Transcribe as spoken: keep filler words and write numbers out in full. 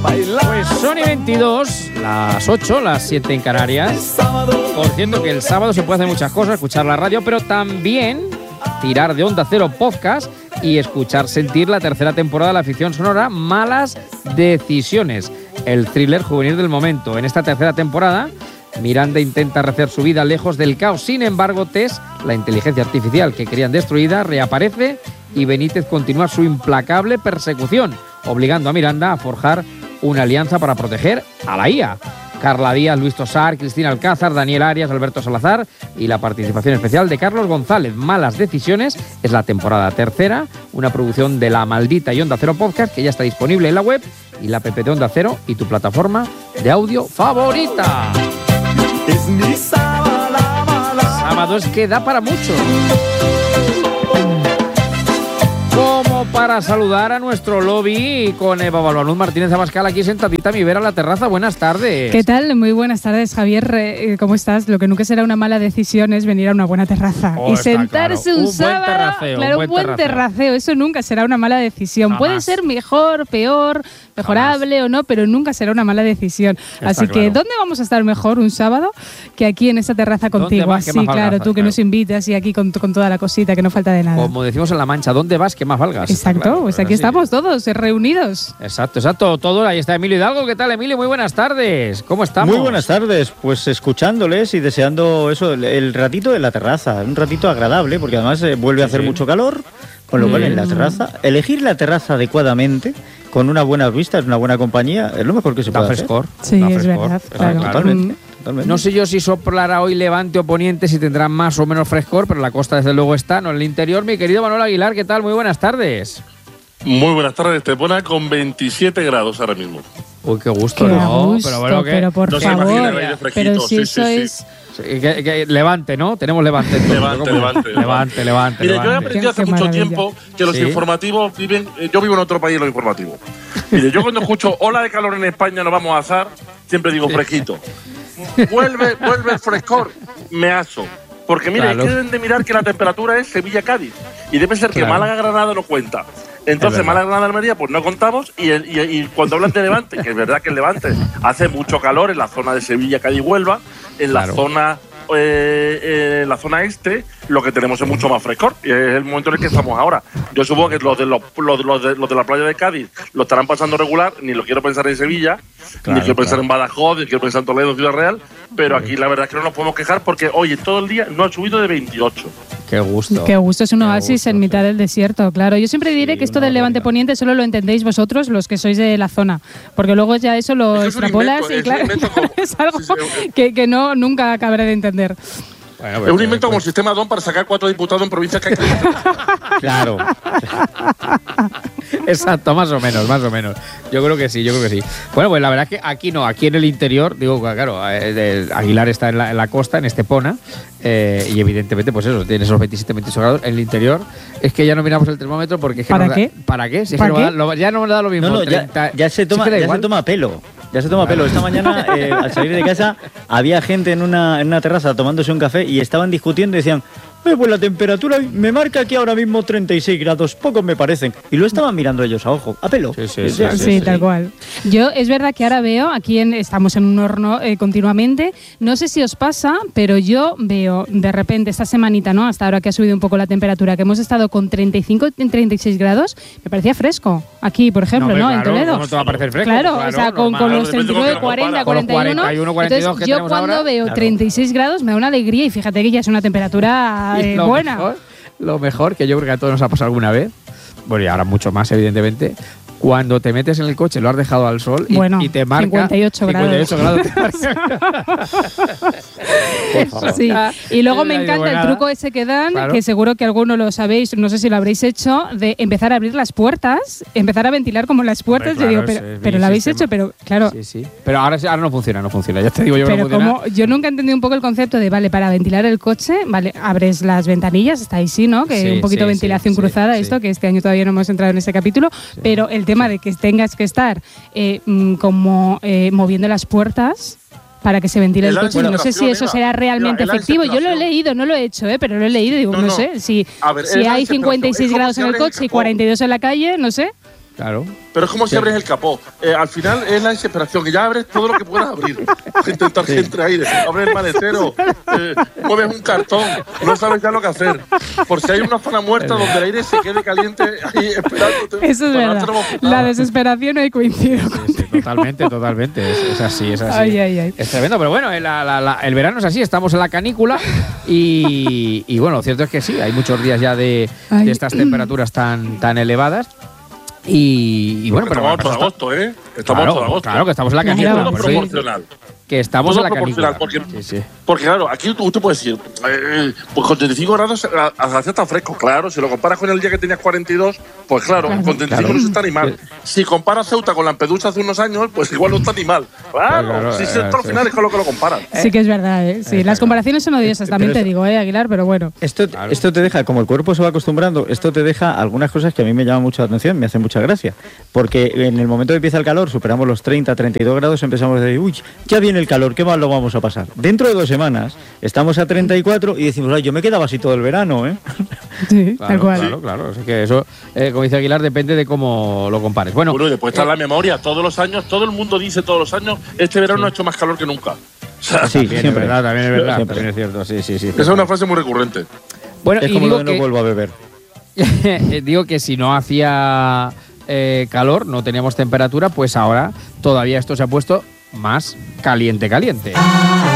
Pues son y veintidós, las ocho, las siete en Canarias. Por cierto que el sábado se puede hacer muchas cosas, escuchar la radio, pero también tirar de Onda Cero podcast y escuchar, sentir la tercera temporada de la ficción sonora Malas Decisiones, el thriller juvenil del momento. En esta tercera temporada, Miranda intenta rehacer su vida lejos del caos. Sin embargo, Tess, la inteligencia artificial que querían destruida, reaparece y Benítez continúa su implacable persecución, obligando a Miranda a forjar una alianza para proteger a la I A. Carla Díaz, Luis Tosar, Cristina Alcázar, Daniel Arias, Alberto Salazar y la participación especial de Carlos González. Malas Decisiones es la temporada tercera, una producción de La Maldita y Onda Cero Podcast que ya está disponible en la web y la app de Onda Cero y tu plataforma de audio favorita. Es mi sábado, sábado es que da para mucho. Como para saludar a nuestro lobby con Eva Balbanuz Martínez Abascal aquí sentadita a mi vera a la terraza. Buenas tardes. ¿Qué tal? Muy buenas tardes, Javier. Eh, ¿Cómo estás? Lo que nunca será una mala decisión es venir a una buena terraza oh, y sentarse claro. un, un sábado. Buen terraceo, claro, un un buen terraceo. terraceo. Eso nunca será una mala decisión. Jamás. Puede ser mejor, peor, mejorable Jamás. o no, pero nunca será una mala decisión. Está Así claro. que, ¿dónde vamos a estar mejor un sábado que aquí en esa terraza contigo? vas, Así, claro, valgas, tú que claro. nos invitas y aquí con, con toda la cosita, que no falta de nada. Como decimos en La Mancha, ¿dónde vas que más valgas? Exacto, Claro, pues aquí así. estamos todos reunidos. Exacto, exacto. Todo, ahí está Emilio Hidalgo. ¿Qué tal, Emilio? Muy buenas tardes. ¿Cómo estamos? Muy buenas tardes. Pues escuchándoles y deseando eso, el, el ratito de la terraza. Un ratito agradable, porque además eh, vuelve sí, a hacer sí. mucho calor. Con lo mm. cual, en la terraza, elegir la terraza adecuadamente, con una buena vista, una buena compañía, es lo mejor que se da puede frescor. Sí, da es frescor. verdad. Está Claro. claro. Totalmente. Mm. Totalmente. No sé yo si soplará hoy levante o poniente, si tendrá más o menos frescor, pero la costa desde luego está, no en el interior. Mi querido Manuel Aguilar, ¿qué tal? Muy buenas tardes. Muy buenas tardes, Estepona, con veintisiete grados ahora mismo. Uy, qué gusto, Qué ¿no? gusto, pero bueno, ¿qué? pero por No se favor. imagina el aire fresquito, Pero si sí, eso sí, sí. es... Sí, que, que, levante, ¿no? Tenemos levante. Entonces, Levante, ¿cómo? levante, Levante, levante. Mire, yo he levante. aprendido hace Qué mucho maravilla. tiempo que los Sí. informativos viven... eh, Yo vivo en otro país, los informativos. Mire, yo cuando escucho ola de calor en España, nos vamos a asar, siempre digo fresquito. Vuelve, vuelve el frescor, me aso. Porque mire, Claro. es que deben de mirar que la temperatura es Sevilla-Cádiz. Y debe ser que Claro. Málaga-Granada no cuenta. Entonces, verdad. Málaga-Granada-Almería, pues no contamos. Y, el- y, y cuando hablan de Levante, que es verdad que el Levante hace mucho calor en la zona de Sevilla-Cádiz-Huelva, en Claro. la zona... Eh, eh, en la zona este lo que tenemos es mucho más frescor y es el momento en el que estamos ahora. Yo supongo que los de, los, los, de- los de, los de la playa de Cádiz lo estarán pasando regular, ni lo quiero pensar en Sevilla, Claro, ni quiero pensar claro. en Badajoz, ni quiero pensar en Toledo, Ciudad Real, pero aquí la verdad es que no nos podemos quejar porque hoy todo el día no ha subido de veintiocho. Qué gusto. Qué gusto, es un Qué oasis gusto, en mitad sí. del desierto, claro. Yo siempre diré Sí, que esto una del Levante barbaridad. Poniente solo lo entendéis vosotros, los que sois de la zona, porque luego ya eso lo Eso es un extrapolas invento, y es un claro, invento como- es algo sí, sí, que, que no nunca acabaré de entender. Bueno, Es pues, un invento como el pues, sistema D O N para sacar cuatro diputados en provincias que hay que... Claro. Exacto, más o menos, más o menos. Yo creo que sí, yo creo que sí. Bueno, pues la verdad es que aquí no, aquí en el interior, digo, claro, eh, de- Aguilar está en la, en la costa, en Estepona, eh, y evidentemente, pues eso, tiene esos veintisiete, veintiocho grados. En el interior es que ya no miramos el termómetro porque es que ¿Para nos da- qué? ¿Para qué? Si es ¿Para que nos qué? da- lo- ya no nos da lo mismo. No, no, ya, treinta ya se si toma, es que da ya igual. se toma pelo. Ya se toma pelo. Esta mañana, eh, al salir de casa, había gente en una, en una terraza tomándose un café y estaban discutiendo y decían: eh, pues la temperatura me marca aquí ahora mismo treinta y seis grados, pocos me parecen. Y lo estaban mirando ellos a ojo, a pelo. Sí, sí, O sí, sea, Sí, tal cual. Yo, es verdad que ahora veo, aquí en, estamos en un horno eh, continuamente, no sé si os pasa, pero yo veo de repente esta semanita, ¿no? Hasta ahora que ha subido un poco la temperatura, que hemos estado con treinta y cinco, treinta y seis grados, me parecía fresco. Aquí, por ejemplo, hombre, ¿no? claro, En Toledo. ¿cómo te va a parecer fresco? Claro, Claro, o sea, con, normal. con los Depende treinta y con nueve, qué cuarenta, Con los cuarenta y uno. cuarenta y uno, cuarenta y dos Entonces, que yo tenemos cuando ahora, veo claro. treinta y seis grados me da una alegría y fíjate que ya es una temperatura Y eh, lo buena. mejor, lo mejor, que yo creo que a todos nos ha pasado alguna vez, bueno, y ahora mucho más, evidentemente, cuando te metes en el coche, lo has dejado al sol y, Bueno, y te marca cincuenta y ocho grados. cincuenta y ocho grados. Por favor. Sí. Y luego me Ay, de encanta el buenada. truco ese que dan, Claro. que seguro que alguno lo sabéis, no sé si lo habréis hecho, de empezar a abrir las puertas, empezar a ventilar como las puertas. Hombre, Yo digo, claro, pero, ese es pero mi lo habéis sistema. hecho, pero claro. Sí, sí. Pero ahora, ahora no funciona, no funciona. Ya te digo yo que Pero no funciona. como yo nunca he entendido un poco el concepto de, vale, para ventilar el coche, vale, abres las ventanillas, está ahí sí, ¿no? Que Sí, un poquito sí, ventilación sí, cruzada, sí, esto, sí. que este año todavía no hemos entrado en ese capítulo, pero el tema de que tengas que estar eh, mm, como eh, moviendo las puertas para que se ventile el El coche, no sé si aire eso circulación, será Eva. realmente El aire efectivo. Yo lo he circulación. leído, no lo he hecho, ¿eh? Pero lo he leído, digo, No, no, no. sé, si, A ver, si el hay aire cincuenta y seis circulación, grados es en como el si abres coche y el cuarenta y dos en la calle, no sé. Claro. Pero es como si Sí. abres el capó. Eh, al final es la desesperación, que ya abres todo lo que puedas abrir. Intentar que entre aire. Abres el maletero, eh, mueves un cartón, no sabes ya lo que hacer. Por si hay una zona muerta donde el aire se quede caliente ahí esperándote. Eso es para verdad. darte una bofetada. La desesperación ahí coincido. Sí, sí, totalmente, totalmente. Es, es así, es así. Ay, ay, ay. Es tremendo, pero bueno, la- la- la- el verano es así, estamos en la canícula y, y bueno, lo cierto es que sí, hay muchos días ya de, Ay. de estas temperaturas tan, tan elevadas. Y, y bueno, pero Estamos bueno, en agosto, ¿eh? Estamos claro, en agosto. claro que estamos en la Claro. canícula. Todo por eso digo proporcional. que estamos Todo en la proporcional, canícula. porque- Sí, sí. Porque claro, aquí tú, tú puedes decir, eh, pues con treinta y cinco grados a- a- hace está fresco, claro. Si lo comparas con el día que tenías cuarenta y dos, pues claro, Claro. con treinta y cinco Claro. no está ni mal. Si comparas Ceuta con Lampedusa hace unos años, pues igual no está ni mal. Claro, Claro, si eh, esto al sí. final es con lo que lo comparan. Sí que es verdad, ¿eh? Sí, las comparaciones son odiosas, también Pero te eso- digo, ¿eh, Aguilar? Pero bueno. Esto, Claro. esto te deja, como el cuerpo se va acostumbrando, esto te deja algunas cosas que a mí me llaman mucho la atención, me hacen mucha gracia. Porque en el momento que empieza el calor, superamos los treinta, treinta y dos grados, empezamos a decir, uy, ya viene el calor, ¿qué mal lo vamos a pasar? Dentro de dos semanas estamos a treinta y cuatro y decimos, ay, yo me quedaba así todo el verano, ¿eh? Sí, Claro, tal cual. claro, claro. Así que eso, eh, como dice Aguilar, depende de cómo lo compares. Bueno, Bueno, y después está la memoria. Todos los años, todo el mundo dice todos los años, este verano ha hecho más calor que nunca. O sea, Sí, también es siempre. verdad, también es verdad, Siempre. también es cierto, sí, sí, sí. esa es una frase muy recurrente. Bueno, Es y como digo lo de no que, vuelvo a beber. digo que si no hacía eh, calor, no teníamos temperatura, pues ahora todavía esto se ha puesto más caliente, caliente.